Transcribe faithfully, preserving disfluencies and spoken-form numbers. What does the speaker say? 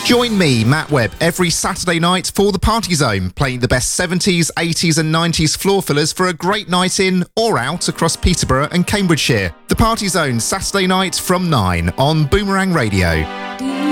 Join me, Matt Webb, every Saturday night for The Party Zone, playing the best seventies, eighties and nineties floor fillers for a great night in or out across Peterborough and Cambridgeshire. The Party Zone, Saturday night from nine on Boomerang Radio.